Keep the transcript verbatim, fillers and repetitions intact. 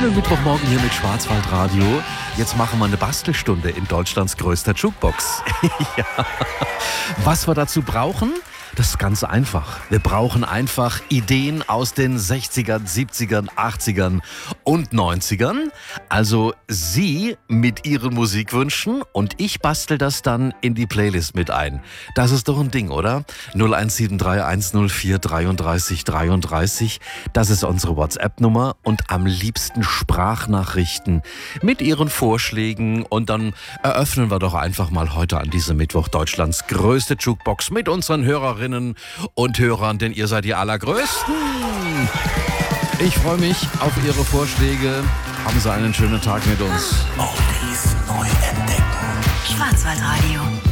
Schönen Mittwochmorgen hier mit Schwarzwaldradio. Jetzt machen wir eine Bastelstunde in Deutschlands größter Jukebox. Ja. Was wir dazu brauchen? Das ist ganz einfach. Wir brauchen einfach Ideen aus den sechzigern, siebzigern, achtzigern und neunzigern. Also Sie mit Ihren Musikwünschen und ich bastel das dann in die Playlist mit ein. Das ist doch ein Ding, oder? null eins sieben drei eins null vier drei drei drei drei. Das ist unsere WhatsApp-Nummer und am liebsten Sprachnachrichten mit Ihren Vorschlägen und dann eröffnen wir doch einfach mal heute an diesem Mittwoch Deutschlands größte Jukebox mit unseren Hörerinnen und Hörern, denn ihr seid die Allergrößten. Ich freue mich auf Ihre Vorschläge. Haben Sie einen schönen Tag mit uns. Oldies neu entdecken. Schwarzwaldradio.